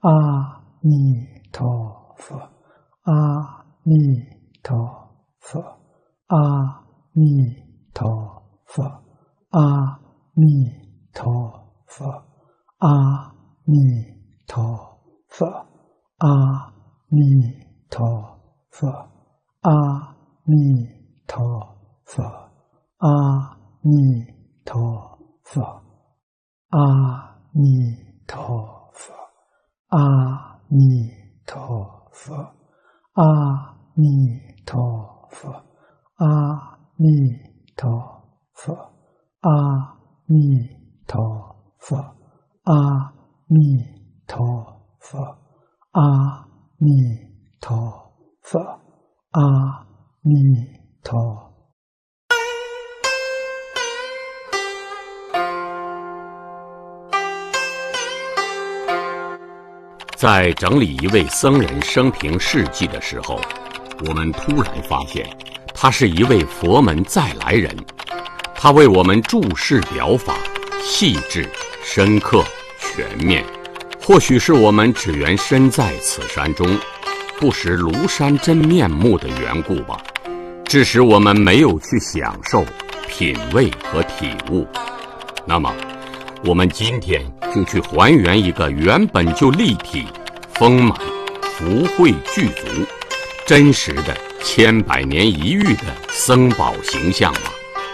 阿弥陀佛，阿弥陀佛，阿弥陀佛，阿弥陀佛，阿弥陀佛，阿弥陀佛，阿弥陀佛，阿弥陀佛，阿弥陀佛，阿弥陀佛，阿弥陀佛，阿弥陀佛，阿弥陀佛，阿弥陀佛，阿弥陀佛，阿弥陀。 在整理一位僧人生平事迹的时候，我们突然发现，他是一位佛门再来人。他为我们注释表法，细致、深刻、全面。或许是我们只缘身在此山中，不识庐山真面目的缘故吧，致使我们没有去享受、品味和体悟。那么，我们今天就去还原一个原本就立体、丰满、福慧具足、真实的千百年一遇的僧宝形象吧。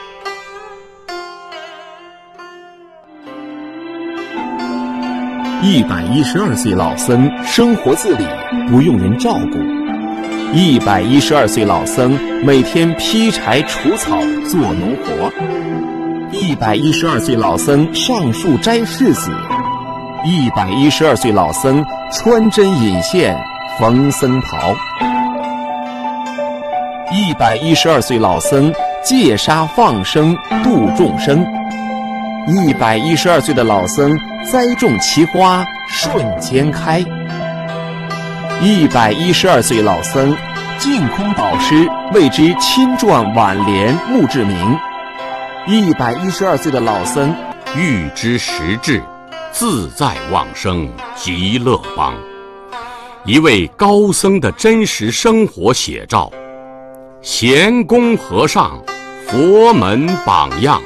112岁老僧生活自理，不用人照顾。112岁老僧每天劈柴除草做农活。112岁老僧上树摘柿子。112岁老僧穿针引线缝僧袍。112岁老僧戒杀放生度众生。112岁的老僧栽种奇花瞬间开。112岁老僧净空导师为之亲撰挽联墓志铭。112岁的老僧欲知实质，自在往生极乐邦。一位高僧的真实生活写照，贤公和尚佛门榜样。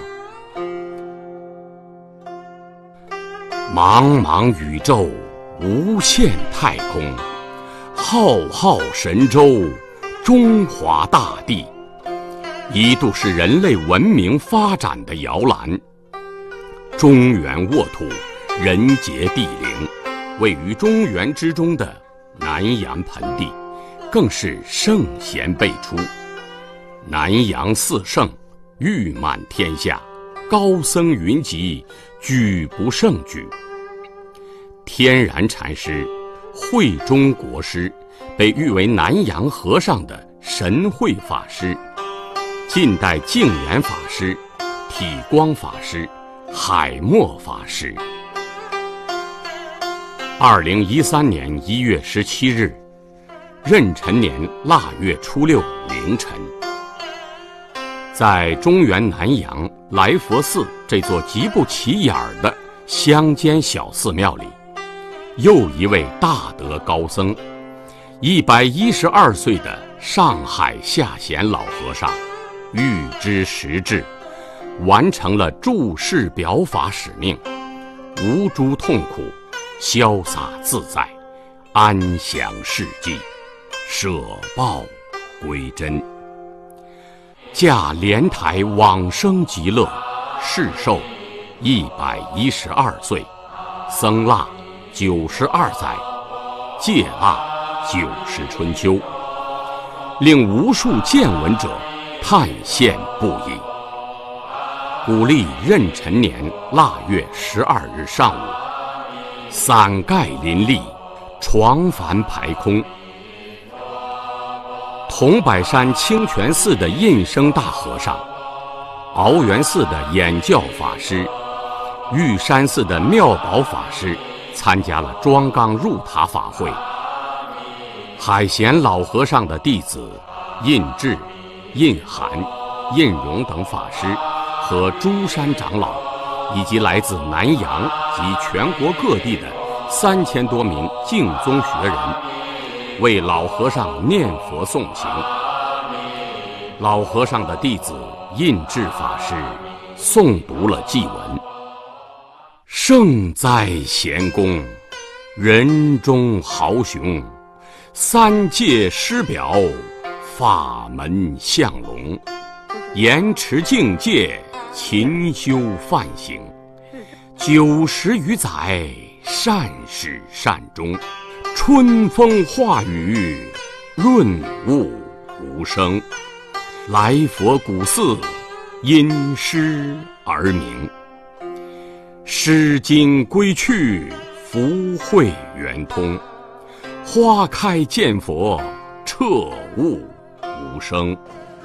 茫茫宇宙，无限太空，浩浩神州，中华大地，一度是人类文明发展的摇篮。中原沃土，人杰地灵，位于中原之中的南阳盆地，更是圣贤辈出。南阳四圣，誉满天下，高僧云集，举不胜举。天然禅师、慧中国师被誉为南阳和尚的神慧法师，近代净言法师、体光法师、海默法师。2013年1月17日，壬辰年腊月初6凌晨，在中原南阳来佛寺这座极不起眼的乡间小寺庙里，又一位大德高僧，112岁的上海下贤老和尚，预知实质，完成了注释表法使命，无诸痛苦，潇洒自在，安详世际，舍报归真，驾莲台往生极乐，世寿112岁，僧腊92载，戒腊90春秋，令无数见闻者叹羡不已。古历壬辰年腊月12日上午，伞盖林立，床幡排空。桐柏山清泉寺的印生大和尚，鳌源寺的演教法师，玉山寺的妙宝法师参加了庄纲入塔法会。海贤老和尚的弟子印智、印涵、印荣等法师和诸山长老，以及来自南阳及全国各地的 3000多名净宗学人，为老和尚念佛诵行。老和尚的弟子印智法师诵读了祭文：圣哉贤公，人中豪雄，三界师表，法门相隆，严持境界，勤修梵行，90余载，善始善终，春风化雨，润物无声。来佛古寺，因诗而名。诗经归去，福慧圆通。花开见佛，彻悟无声。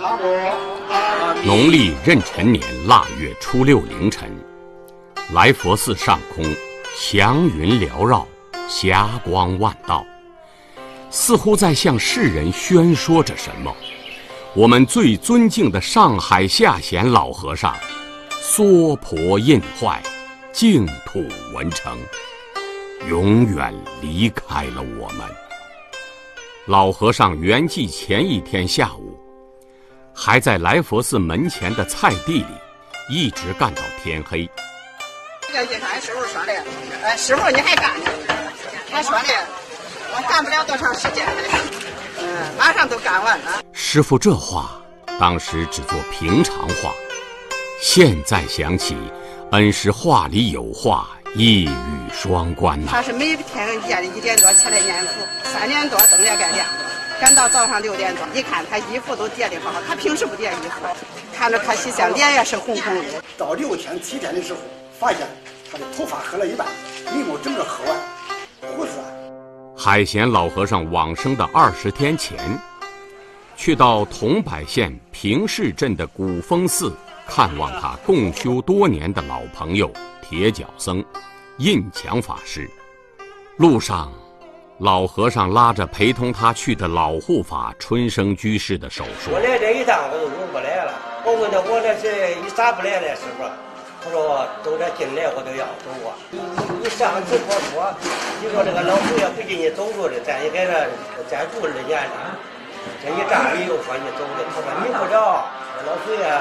农历壬辰年腊月初6凌晨，来佛寺上空祥云缭绕，霞光万道，似乎在向世人宣说着什么。我们最尊敬的上海下贤老和尚娑婆印坏，净土文成，永远离开了我们。老和尚圆寂前一天下午，还在来佛寺门前的菜地里一直干到天黑。 这个俺师傅说的，师傅你还干呢？他说的，我干不了多长时间，马上都干完了。 师傅这话当时只做平常话，现在想起，恩师话里有话，一语双关呐。 他是每天夜里1点多起来念佛，3点多灯也该亮了，赶到早上6点多，一看他衣服都叠得好，他平时不叠衣服，看着可喜相，脸也是红红的。 到6天7天的时候，发现他的头发黑了一半，眉毛整个黑完，胡子。 海贤老和尚往生的20天前，去到桐柏县平市镇的古峰寺看望他共修多年的老朋友铁脚僧印强法师。路上，老和尚拉着陪同他去的老护法春生居士的手说：“ 我来这一趟我都用不来了。我问他，我这是一咋不来了，师傅？他说都这进来我都要走啊。你上次我说，你说这个老祖爷不给你走路的，咱也给他再住2年了。这一站里又说你走的，他说你不着，老祖爷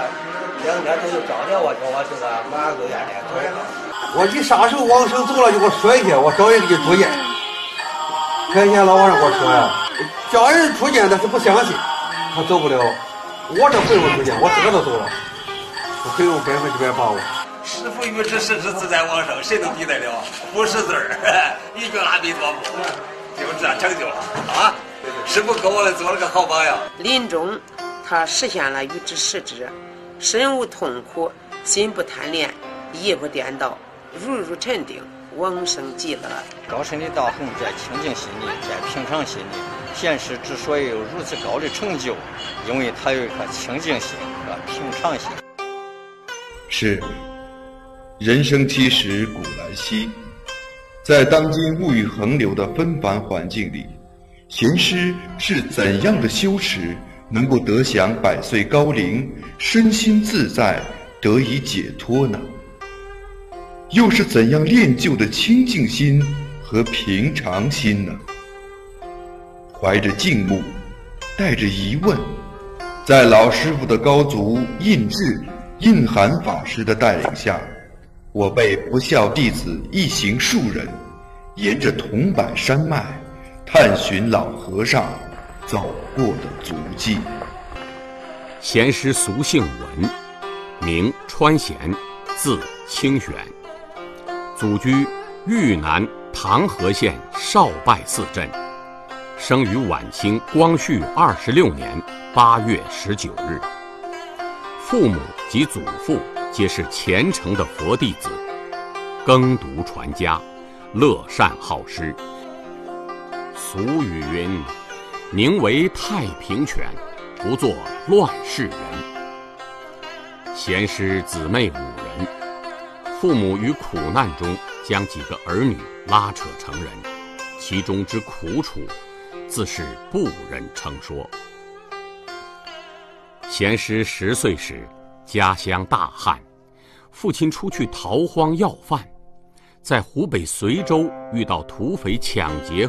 2天都找着我，叫我这个马上就愿来走。 我一啥时候往生走了就给我说一下，我找人给你出见。开前老和尚给我说呀，叫人出见但是不相信，他走不了。我这回我出见，我自个都走了，我很有100%把握。 师父语之实之自在往生，谁能抵得了？不识字儿，一句阿弥陀佛，就这样成就了啊！师父给我们做了个好榜样。 临终，他实现了语之实之，身无痛苦，心不贪恋，意不颠倒，如沉定，往生极乐。 高深的道行在清净心里，在平常心里。贤师之所以有如此高的成就，因为他有一颗清净心和平常心。 是。人生七十古来稀，在当今物欲横流的纷繁环境里，贤师是怎样的修持能够得享100岁高龄，身心自在，得以解脱呢？又是怎样练就的清净心和平常心呢？怀着敬慕，带着疑问，在老师傅的高足印智、印涵法师的带领下，我辈不孝弟子一行数人，沿着桐柏山脉，探寻老和尚走过的足迹。 贤师俗姓文，名川贤，字清玄，祖居豫南唐河县少拜寺镇，生于晚清光绪26年8月19日。父母及祖父皆是虔诚的佛弟子，耕读传家，乐善好施。俗语云：宁为太平犬，不做乱世人。贤师姊妹5人，父母于苦难中将几个儿女拉扯成人，其中之苦楚，自是不忍称说。贤师10岁时，家乡大旱，父亲出去逃荒要饭， 在湖北随州遇到土匪抢劫